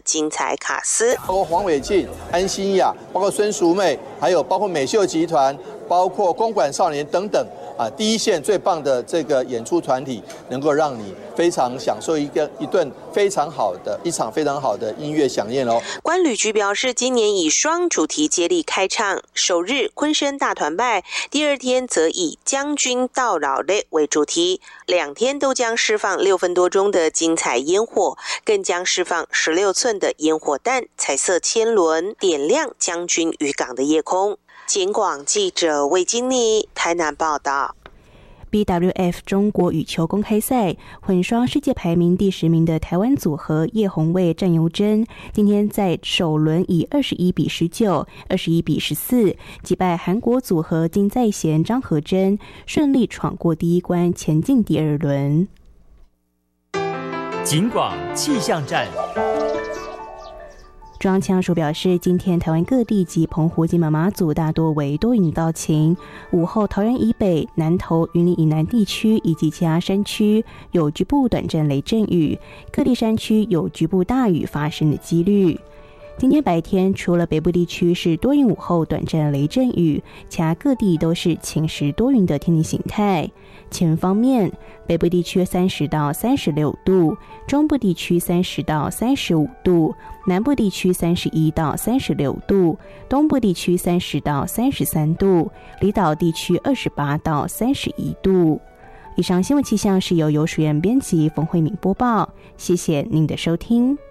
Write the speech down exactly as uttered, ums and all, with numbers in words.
精彩卡司， 包括黄伟晋、安心亚，包括孙淑妹，还有包括美秀集团，包括公馆少年等等啊，第一线最棒的这个演出团体，能够让你非常享受一个一顿非常好的一场非常好的音乐飨宴哦。 观旅局表示，今年以双主题接力开唱，首日昆声大团拜，第二天则以将军到老嘞为主题，两天都将释放六分多钟的精彩烟火，更将释放十六寸的烟火弹、彩色千轮，点亮将军渔港的夜空。警广记者魏金妮台南报道。 B W F 中国羽球公开赛混双世界排名第十名的台湾组合叶红卫郑尤珍，今天在首轮以二十一比十九、二十一比十四击败韩国组合金在贤张和珍，顺利闯过第一关，前进第二轮。 警广气象站。 中央气象署表示，今天台湾各地及澎湖、金门、马祖大多为多云到晴，午后桃园以北、南投、云林以南地区以及其他山区有局部短暂雷阵雨，各地山区有局部大雨发生的几率。今天白天除了北部地区是多云午后短暂雷阵雨，其他各地都是晴时多云的天气形态。气温方面，北部地区三十到三十六度，中部地区三十到三十五度，南部地区三十一到三十六度，东部地区三十到三十三度，离岛地区二十八到三十一度。以上新闻气象是由游淑燕编辑，冯慧敏播报，谢谢您的收听。